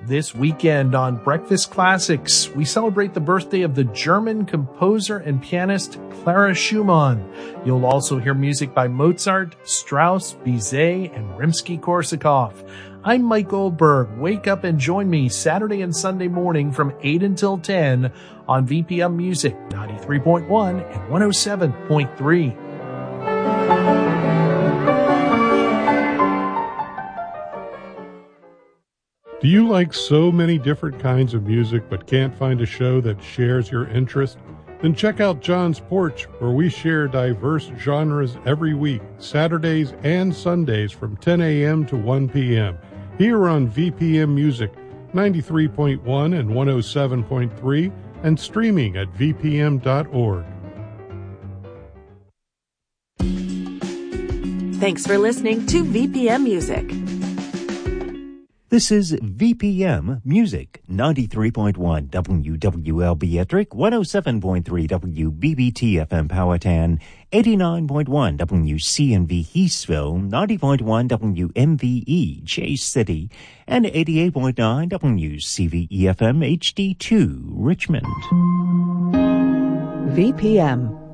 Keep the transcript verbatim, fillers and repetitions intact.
This weekend on Breakfast Classics, we celebrate the birthday of the German composer and pianist Clara Schumann. You'll also hear music by Mozart, Strauss, Bizet, and Rimsky-Korsakov. I'm Mike Goldberg. Wake up and join me Saturday and Sunday morning from eight until ten on V P M Music ninety-three point one and one oh seven point three. Do you like so many different kinds of music but can't find a show that shares your interest? Then check out John's Porch, where we share diverse genres every week, Saturdays and Sundays from ten a.m. to one p.m. here on V P M Music ninety-three point one and one oh seven point three and streaming at v p m dot org. Thanks for listening to V P M Music. This is V P M Music, ninety-three point one W W L B Ettrick, one oh seven point three W B B T F M Powhatan, eighty-nine point one W C N V Eastville, ninety point one W M V E Chase City, and eighty-eight point nine W C V E F M H D two Richmond. V P M